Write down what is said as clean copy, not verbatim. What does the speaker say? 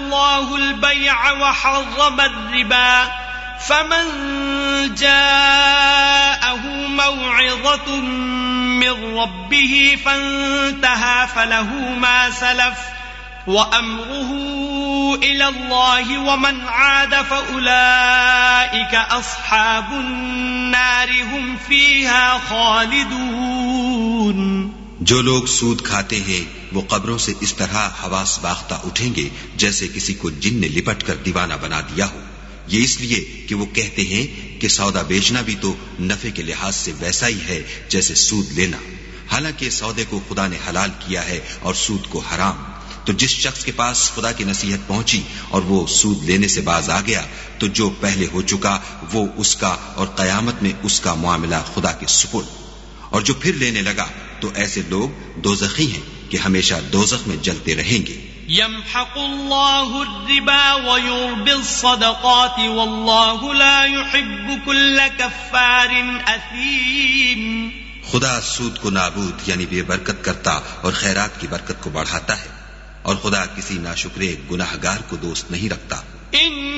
الله البيع وحرم الربا فمن جاءه موعظة من ربه فانتهى فله ما سلف وأمره إلى الله ومن عاد فأولئك أصحاب النار هم فيها خالدون. جو لوگ سود کھاتے ہیں وہ قبروں سے اس طرح حواس باختہ اٹھیں گے جیسے کسی کو جن نے لپٹ کر دیوانہ بنا دیا ہو. یہ اس لیے کہ وہ کہتے ہیں کہ سودا بیچنا بھی تو نفع کے لحاظ سے ویسا ہی ہے جیسے سود لینا، حالانکہ سودے کو خدا نے حلال کیا ہے اور سود کو حرام. تو جس شخص کے پاس خدا کی نصیحت پہنچی اور وہ سود لینے سے باز آ گیا تو جو پہلے ہو چکا وہ اس کا اور قیامت میں اس کا معاملہ خدا کے سپرد. اور جو پھر لینے لگا تو ایسے لوگ دوزخی ہیں کہ ہمیشہ دوزخ میں جلتے رہیں گے. يمحق الله الربا ويربي الصدقات والله لا يحب كل كفار أثيم. خدا سود کو نابود یعنی بے برکت کرتا اور خیرات کی برکت کو بڑھاتا ہے، اور خدا کسی ناشکرے گناہگار کو دوست نہیں رکھتا.